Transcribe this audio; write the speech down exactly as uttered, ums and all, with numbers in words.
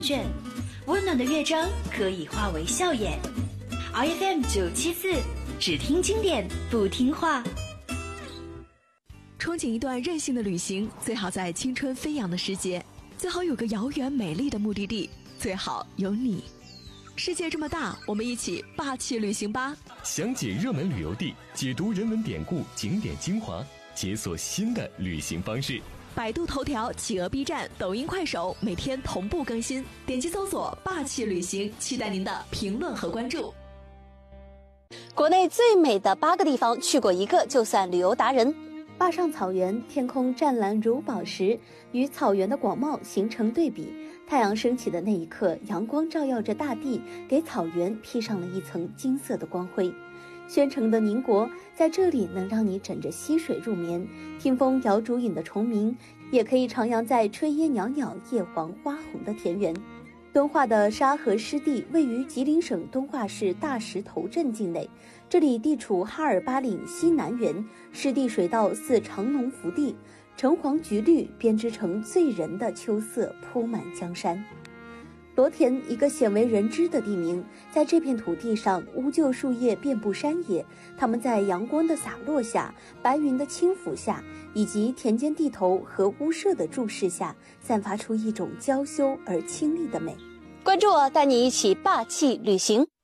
卷，温暖的乐章可以化为笑颜。R F M 九七四，只听经典不听话。 憧憬一段任性的旅行，最好在青春飞扬的时节，最好有个遥远美丽的目的地，最好有你。世界这么大，我们一起霸气旅行吧！ 详解热门旅游地，解读人文典故、景点精华，解锁新的旅行方式。 百度头条、企鹅 B 站、抖音、快手每天同步更新，点击搜索“霸气旅行”，期待您的评论和关注。 国内最美的八个地方，去过一个就算旅游达人。 坝上草原，天空湛蓝如宝石，与草原的广袤形成对比。太阳升起的那一刻，阳光照耀着大地，给草原披上了一层金色的光辉。宣城的宁国在这里能让你枕着溪水入眠，听风摇竹影的虫鸣，也可以徜徉在炊烟袅袅、叶黄花红的田园。敦化的沙河湿地位于吉林省敦化市大石头镇境内，这里地处哈尔巴岭西南缘，湿地水稻似长农福地，橙黄橘绿编织成醉人的秋色铺满江山。罗田，一个鲜为人知的地名，在这片土地上，乌桕树叶遍布山野，它们在阳光的洒落下，白云的轻抚下，以及田间地头和屋舍的注视下，散发出一种娇羞而清丽的美。 关注我，带你一起霸气旅行。